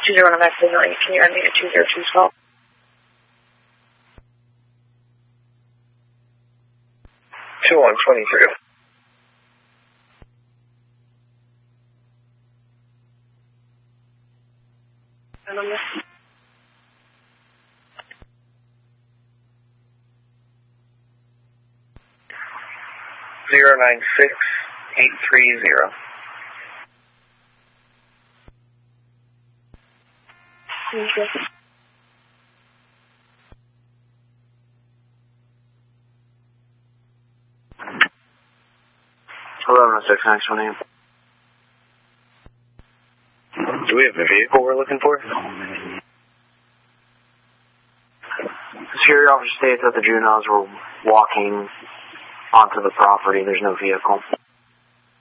201 Maxwell Lane. Can you run me to 20212? 2123. Number? 096830. Thank you. Hello, 106 Do we have a vehicle we're looking for? Security officer states that the juveniles were walking onto the property. There's no vehicle.